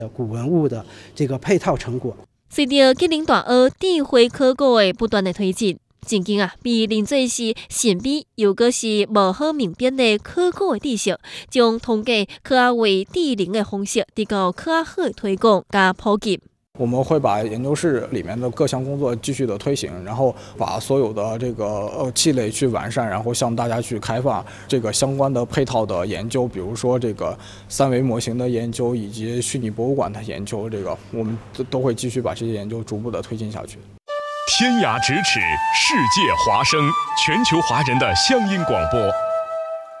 古文物的这个配套成果。 随着吉林大学智慧考古的不断的推进，曾经被认作是神秘又个是无好明辨的考古的知识，将通过科学为智能的方式，得到科学的推广加普及。 我们会把研究室里面的各项工作继续的推行，然后把所有的这个器类去完善，然后向大家去开放这个相关的配套的研究，比如说这个3维模型的研究以及虚拟博物馆的研究，这个我们都会继续把这些研究逐步的推进下去。 天涯咫尺，世界华声，全球华人的乡音广播。